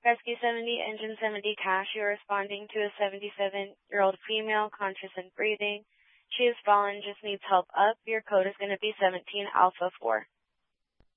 Rescue 70, Engine 70 Cash. You're responding to a 77-year-old female, conscious and breathing. She has fallen, just needs help up. Your code is going to be 17 Alpha 4.